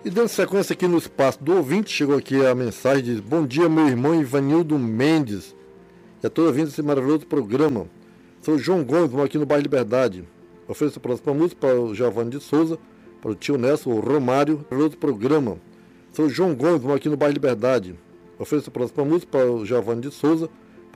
E dando sequência aqui no espaço do ouvinte, chegou aqui a mensagem, diz: bom dia, meu irmão Ivanildo Mendes, e a todos ouvindo esse maravilhoso programa. Sou João Gomes, moro aqui no bairro Liberdade. Ofereço a próxima música para o Giovanni de Souza, para o tio Nelson, o Romário, maravilhoso programa. Sou João Gomes, moro aqui no bairro Liberdade. Ofereço a próxima música para o Giovanni de Souza,